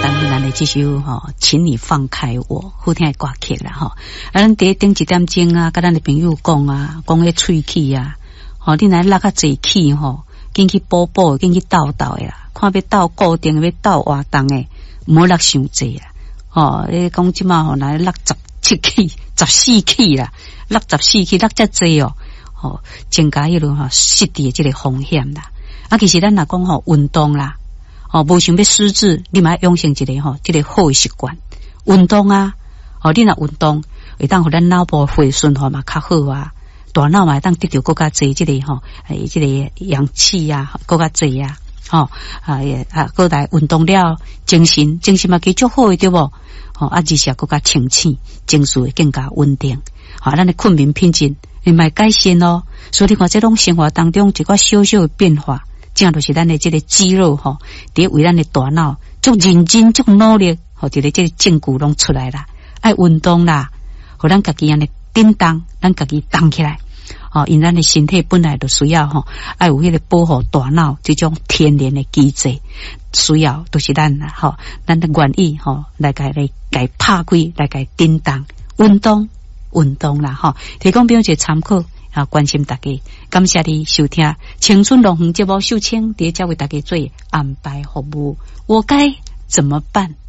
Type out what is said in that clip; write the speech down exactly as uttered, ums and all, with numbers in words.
当然咱的这首吼，请你放开我，好听的歌曲啦吼。啊，咱第一顶一点钟啊，跟咱的朋友讲啊，讲个喙齿啊，吼，你若落较济气吼，紧去补补，紧去斗斗的啦，看要斗固定，要斗活动的，唔好落伤济啊。吼，你讲即马吼，来落十七气、十四气啦，落十四气，落遮济哦，吼，增加迄落吼失智的这个风险啦。啊，其实咱若讲吼运动啦。哦，无想要失智，你嘛养成一个吼，这个好的习惯，运动啊，哦，你若运动，会当互咱脑部血循环嘛较好啊，大脑嘛会当得到更加侪这个吼，诶，这个氧气啊，更加侪啊，吼，啊也啊，各来运动了，精神精神嘛几足好的对无？吼，啊，而且更加清醒，情绪会更加稳定，啊，咱的困眠品质会嘛改善咯。所以你看这种生活当中一个小小的变化。这样就是咱的这个肌肉吼，伫为咱的大脑足认真、足努力，吼，伫咧这个证据拢出来啦。爱运动啦，互咱家己安尼振动，咱家己动起来。哦，因咱的身体本来就需要吼，爱有迄个保护大脑这种天然的机制，需要都是咱啦，吼，咱的愿意吼来甲来来拍开，来甲振动运动运动啦，吼，提供比较一个参考。啊，关心大家，感谢你收听《青春龙凤》节目，秀清伫遮为大家做安排服务，我该怎么办？